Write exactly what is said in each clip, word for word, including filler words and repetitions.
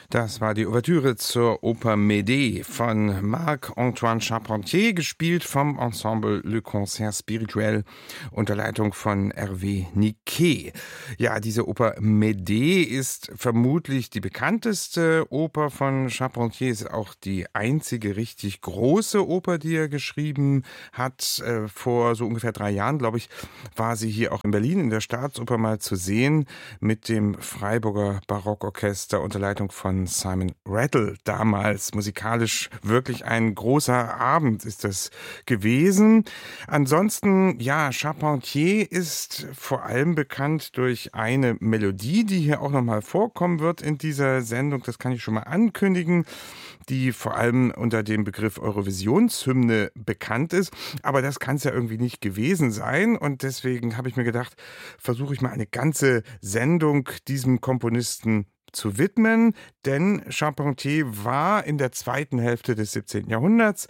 Das war die Ouvertüre zur Oper Médée von Marc-Antoine Charpentier, gespielt vom Ensemble Le Concert Spirituel unter Leitung von Hervé Niquet. Ja, diese Oper Médée ist vermutlich die bekannteste Oper von Charpentier, ist auch die einzige richtig große Oper, die er geschrieben hat. Äh, vor so ungefähr drei Jahren, glaube ich, war sie hier auch in Berlin in der Staatsoper mal zu sehen mit dem Freiburger Barockorchester unter Leitung von Simon Rattle. Damals musikalisch wirklich ein großer Abend ist das gewesen. Ansonsten, ja, Charpentier ist vor allem bekannt durch eine Melodie, die hier auch nochmal vorkommen wird in dieser Sendung. Das kann ich schon mal ankündigen, die vor allem unter dem Begriff Eurovisionshymne bekannt ist. Aber das kann es ja irgendwie nicht gewesen sein. Und deswegen habe ich mir gedacht, versuche ich mal eine ganze Sendung diesem Komponisten zu widmen, denn Charpentier war in der zweiten Hälfte des siebzehnten Jahrhunderts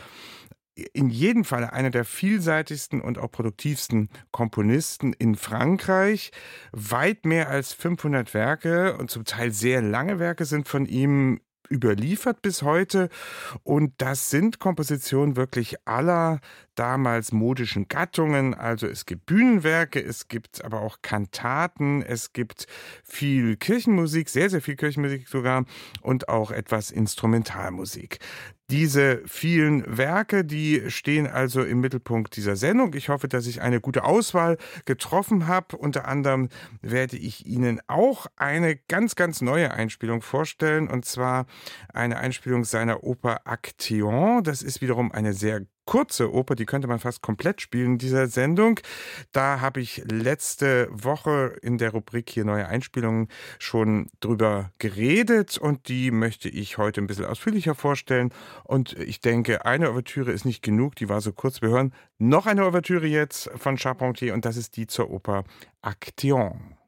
in jedem Fall einer der vielseitigsten und auch produktivsten Komponisten in Frankreich. Weit mehr als fünfhundert Werke und zum Teil sehr lange Werke sind von ihm überliefert bis heute, und das sind Kompositionen wirklich aller damals modischen Gattungen. Also es gibt Bühnenwerke, es gibt aber auch Kantaten, es gibt viel Kirchenmusik, sehr, sehr viel Kirchenmusik sogar, und auch etwas Instrumentalmusik. Diese vielen Werke, die stehen also im Mittelpunkt dieser Sendung. Ich hoffe, dass ich eine gute Auswahl getroffen habe. Unter anderem werde ich Ihnen auch eine ganz, ganz neue Einspielung vorstellen, und zwar eine Einspielung seiner Oper Actéon. Das ist wiederum eine sehr kurze Oper, die könnte man fast komplett spielen in dieser Sendung. Da habe ich letzte Woche in der Rubrik hier neue Einspielungen schon drüber geredet, und die möchte ich heute ein bisschen ausführlicher vorstellen. Und ich denke, eine Ouvertüre ist nicht genug, die war so kurz. Wir hören noch eine Ouvertüre jetzt von Charpentier, und das ist die zur Oper Actéon.